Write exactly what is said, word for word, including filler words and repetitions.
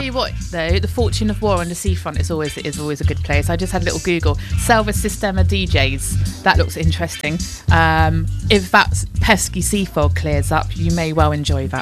you what, though, the Fortune of War on the seafront is always is always a good place. I just had a little Google. Selva Sistema D Js. That looks interesting. Um, if that pesky sea fog clears up, you may well enjoy that.